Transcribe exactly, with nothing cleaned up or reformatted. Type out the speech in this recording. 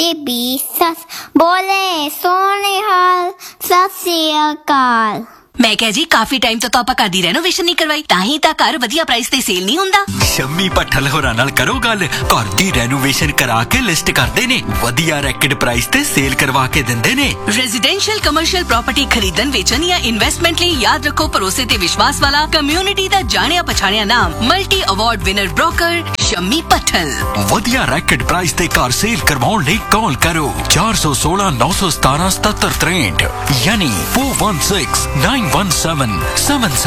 के बीच सस बोले सोने हाल सत श्री अकाल। मैं कह जी काफी टाइम तो ਆਪਾਂ ਘਰ ਦੀ ਰੈਨੋਵੇਸ਼ਨ ਨਹੀਂ ਕਰਵਾਈ ਤਾਂ ਹੀ ਤਾਂ ਘਰ ਵਧੀਆ ਪ੍ਰਾਈਸ ਤੇ ਸੇਲ ਨਹੀਂ ਹੁੰਦਾ। ਸ਼ੰਮੀ ਭੱਠਲ ਹੋਰਾਂ ਨਾਲ ਕਰੋ ਗੱਲ, ਘਰ ਦੀ ਰੈਨੋਵੇਸ਼ਨ ਕਰਾ ਕੇ ਲਿਸਟ ਕਰਦੇ ਨੇ, ਵਧੀਆ ਰੈਕਡ ਪ੍ਰਾਈਸ ਤੇ ਸੇਲ ਕਰਵਾ ਕੇ ਦਿੰਦੇ ਨੇ। ਰੈਜ਼ੀਡੈਂਸ਼ੀਅਲ ਕਮਰਸ਼ੀਅਲ ਪ੍ਰਾਪਰਟੀ ਖਰੀਦਣ ਵੇਚਣ ਜਾਂ ਇਨਵੈਸਟਮੈਂਟ ਲਈ ਯਾਦ ਰੱਖੋ ਭਰੋਸੇ ਤੇ ਵਿਸ਼ਵਾਸ ਵਾਲਾ ਕਮਿਊਨਿਟੀ ਦਾ ਜਾਣਿਆ ਪਛਾਣਿਆ ਨਾਮ multi award winner broker Shammi Bhattal. ਵਧੀਆ ਰੈਕਡ ਪ੍ਰਾਈਸ ਤੇ ਕਾਰ ਸੇਲ ਕਰਵਾਉਣ ਲਈ ਕਾਲ ਕਰੋ ਚਾਰ ਸੌ ਸੋਲਾਂ ਨੌ ਸੌ ਸਤਾਰਾਂ ਸਤੱਤਰ ਤਰੇਂਹਠ ਯਾਨੀ four one six nine one seven seven seven